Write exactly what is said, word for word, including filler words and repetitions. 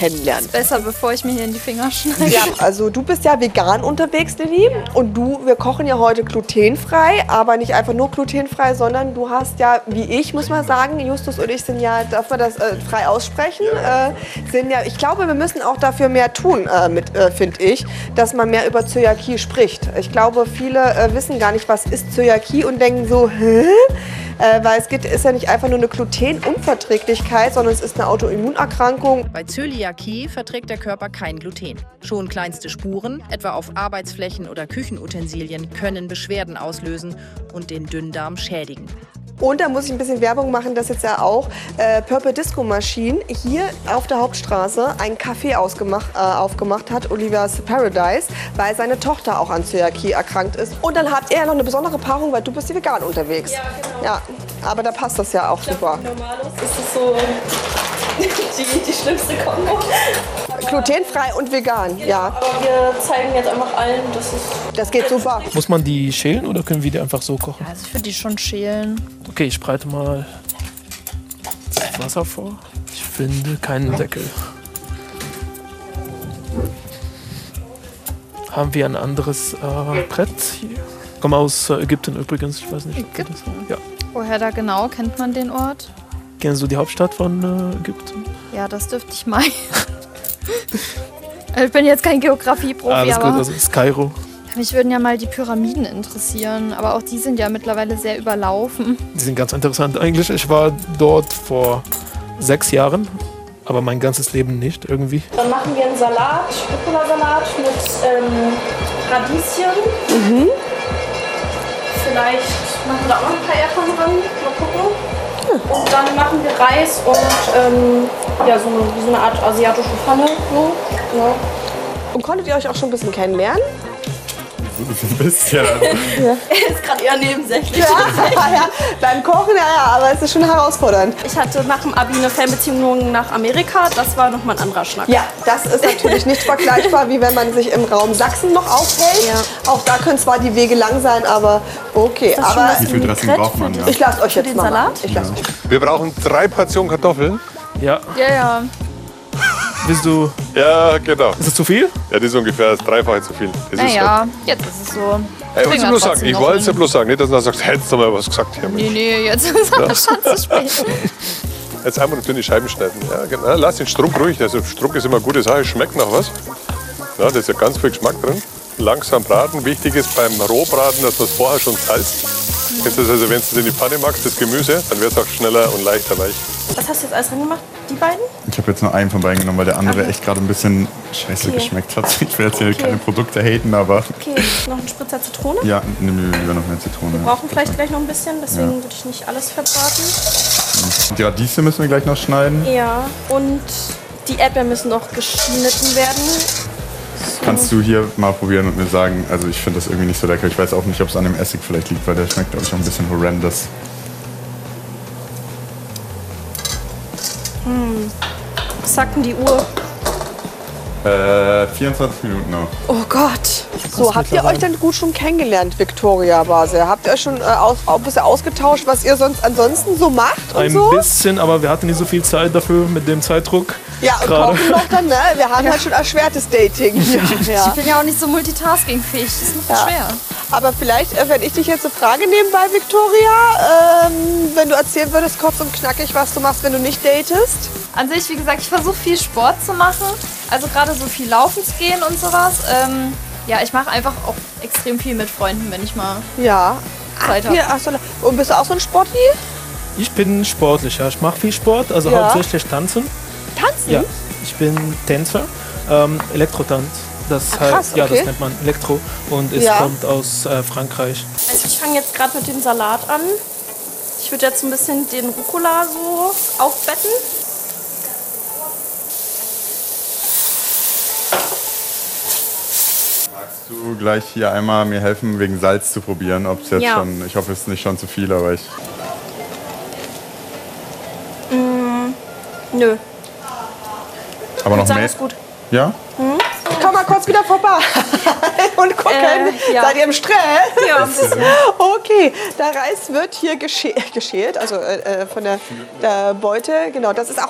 kennenlernen. Ist besser, bevor ich mir hier in die Finger schneide. Ja, also du bist ja vegan unterwegs, Lilly. Und du, wir kochen ja heute glutenfrei, aber nicht einfach nur glutenfrei, sondern du hast ja, wie ich, muss man sagen, Justus und ich sind ja, darf man das äh, frei aussprechen, äh, sind ja, ich glaube, wir müssen auch dafür mehr tun, äh, mit, äh, finde ich, dass man mehr über Zöliakie spricht. Ich glaube, viele äh, wissen gar nicht, was ist Zöliakie und denken so, hä? Äh, weil es geht, ist ja nicht einfach nur eine Glutenunverträglichkeit, sondern es ist eine Autoimmunerkrankung. Bei Zöliakie verträgt der Körper kein Gluten. Schon kleinste Spuren, etwa auf Arbeitsflächen oder Küchenutensilien, können Beschwerden auslösen und den Dünndarm schädigen. Und da muss ich ein bisschen Werbung machen, dass jetzt ja auch äh, Purple Disco Machine hier auf der Hauptstraße ein Café ausgemacht, äh, aufgemacht hat, Oliver's Paradise, weil seine Tochter auch an Zöliakie erkrankt ist. Und dann habt ihr noch eine besondere Paarung, weil du bist hier vegan unterwegs. Ja, genau. Ja, aber da passt das ja auch super. Normalerweise ist es so die, die schlimmste Kombo. Glutenfrei und vegan, ja. Aber wir zeigen jetzt einfach allen, dass es... Das geht super. Muss man die schälen oder können wir die einfach so kochen? Also ich würde die schon schälen. Okay, ich breite mal Wasser vor. Ich finde keinen Deckel. Haben wir ein anderes äh, Brett hier? Ich komme aus äh, Ägypten übrigens, ich weiß nicht. Ägypten? Ja. Woher da genau? Kennt man den Ort? Kennst du die Hauptstadt von äh, Ägypten? Ja, das dürfte ich meinen. Ich bin jetzt kein Geografie-Profi, Alles aber gut, das ist Kairo. mich würden ja mal die Pyramiden interessieren. Aber auch die sind ja mittlerweile sehr überlaufen. Die sind ganz interessant eigentlich. Ich war dort vor sechs Jahren, aber mein ganzes Leben nicht irgendwie. Dann machen wir einen Salat, Rucola-Salat mit ähm, Radieschen. Mhm. Vielleicht machen wir da auch noch ein paar Erdbeeren dran. Mal gucken. Und dann machen wir Reis und ähm, ja, so, wie so eine Art asiatische Pfanne. So. Ja. Und konntet ihr euch auch schon ein bisschen kennenlernen? Ein bisschen. Er ist gerade eher nebensächlich. Ja, ja, beim Kochen, ja, ja, aber es ist schon herausfordernd. Ich hatte nach dem Abi eine Fernbeziehung nach Amerika. Das war nochmal ein anderer Schnack. Ja, das ist natürlich nicht vergleichbar, wie wenn man sich im Raum Sachsen noch aufhält. Ja. Auch da können zwar die Wege lang sein, aber okay. das schon Aber was Wie viel Dressing braucht man? Ja. ich lasse euch Für jetzt den mal Salat? machen. Ich lasse euch. Wir brauchen drei Portionen Kartoffeln. Ja, Ja, ja. willst du... Ja, genau. Ist es zu viel? Ja, das ist ungefähr das Dreifache zu viel. Das ist Naja, jetzt ist es so. Hey, Kriegen ich wir bloß trotzdem sagen, ich noch wollte es ja hin. bloß sagen, nicht, dass du sagst, hättest du mal was gesagt hier. Nee, nee, jetzt ist es schon zu spät. Jetzt einmal eine dünne Scheiben schneiden. Ja, genau. Lass den Strunk ruhig. Also Strunk ist immer eine gute Sache, schmeckt nach was. Ja, da ist ja ganz viel Geschmack drin. Langsam braten. Wichtig ist beim Rohbraten, dass man es vorher schon salzt. Jetzt ist also, wenn du es in die Pfanne magst, das Gemüse, dann wird es auch schneller und leichter weich. Was hast du jetzt alles drin gemacht? Die beiden? Ich habe jetzt nur einen von beiden genommen, weil der andere Okay. echt gerade ein bisschen scheiße Okay. geschmeckt hat. Ich will jetzt hier Okay. keine Produkte haten, aber Okay, noch ein Spritzer Zitrone. ja, nimm mir lieber noch mehr Zitrone. Wir brauchen vielleicht gleich noch ein bisschen, deswegen Ja. würde ich nicht alles verbraten. Die Radieschen müssen wir gleich noch schneiden. Ja, und die Erdbeeren müssen noch geschnitten werden. Kannst du hier mal probieren und mir sagen, also ich finde das irgendwie nicht so lecker. Ich weiß auch nicht, ob es an dem Essig vielleicht liegt, weil der schmeckt, glaube ich, auch ein bisschen horrendous. Was sagt denn die Uhr? Äh, vierundzwanzig Minuten noch. Oh Gott. So, habt ihr euch dann gut schon kennengelernt, Viktoria Base? Habt ihr euch schon äh, aus, ein bisschen ausgetauscht, was ihr sonst ansonsten so macht und Ein so? bisschen, aber wir hatten nicht so viel Zeit dafür mit dem Zeitdruck. Ja, und gerade. kochen noch dann, ne? Wir haben halt schon erschwertes Dating. Ja. Ich bin ja auch nicht so multitaskingfähig. Das ist noch Ja. schwer. Aber vielleicht, äh, wenn ich dich jetzt eine Frage nebenbei, Viktoria, ähm, wenn du erzählen würdest, kurz und knackig, was du machst, wenn du nicht datest. An sich, wie gesagt, ich versuche viel Sport zu machen. Also gerade so viel laufen zu gehen und sowas. Ähm, ja, ich mache einfach auch extrem viel mit Freunden, wenn ich mal Ja. Zeit Ach, habe. hier, ach so, und bist du auch so ein Sportli? Ich bin sportlich, ja. Ich mache viel Sport, also Ja. hauptsächlich tanzen. Tanzen? Ja, ich bin Tänzer, ähm, Elektrotanz. Das Ah, krass, heißt, ja, okay. das nennt man Elektro und es Ja. kommt aus äh, Frankreich. Also ich fange jetzt gerade mit dem Salat an. Ich würde jetzt ein bisschen den Rucola so aufbetten. Magst du gleich hier einmal mir helfen, wegen Salz zu probieren, ob es jetzt Ja. schon, ich hoffe, es ist nicht schon zu viel, aber ich... Nö, Aber ich noch sage mehr? es gut. Ja? Komm mal kurz wieder vorbei und gucken. Äh, ja. Seid ihr im Stress? Ja, ein bisschen. Okay, der Reis wird hier gesche geschält, also äh, von der, der Beute. Genau, das ist auch